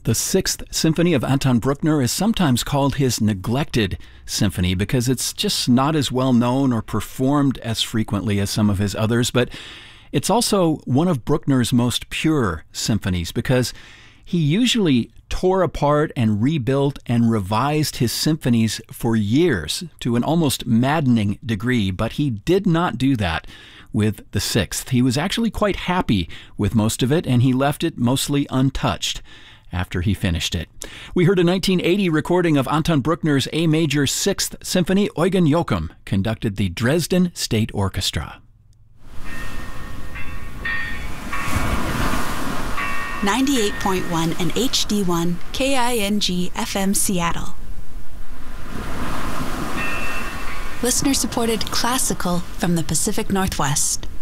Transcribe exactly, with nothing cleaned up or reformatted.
The Sixth Symphony of Anton Bruckner is sometimes called his neglected symphony because it's just not as well known or performed as frequently as some of his others, but it's also one of Bruckner's most pure symphonies because he usually tore apart and rebuilt and revised his symphonies for years to an almost maddening degree, but he did not do that with the Sixth. He was actually quite happy with most of it, and he left it mostly untouched after he finished it. We heard a nineteen eighty recording of Anton Bruckner's A major Sixth Symphony. Eugen Jochum conducted the Dresden State Orchestra. ninety-eight point one and H D one K I N G F M Seattle. Listener-supported classical from the Pacific Northwest.